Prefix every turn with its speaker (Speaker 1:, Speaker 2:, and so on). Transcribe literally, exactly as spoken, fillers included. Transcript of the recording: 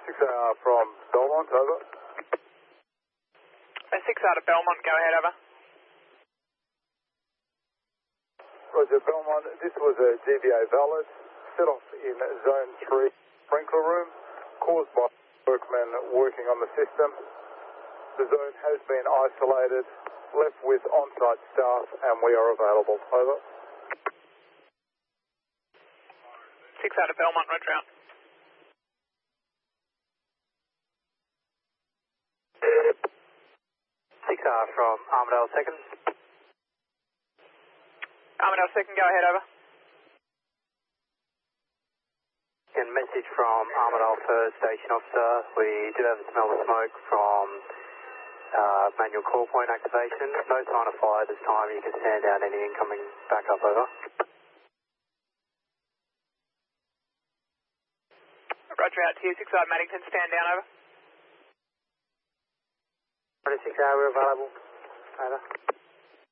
Speaker 1: six A R from Belmont, over.
Speaker 2: six R to Belmont, go ahead, over.
Speaker 1: Roger, Belmont, this was a G B A valid, set off in zone three sprinkler room, caused by workmen working on the system. The zone has been isolated, left with on-site staff, and we are available, over.
Speaker 2: six R to Belmont, roger out.
Speaker 3: six R from Armidale second.
Speaker 2: Armidale second, go ahead, over.
Speaker 3: And message from Armidale first, station officer. We did have a smell of smoke from uh, manual call point activation. No sign of fire this time. You can stand down any incoming backup, over.
Speaker 2: Roger out to you, six R Maddington, stand down, over.
Speaker 3: six R, we're available. Over.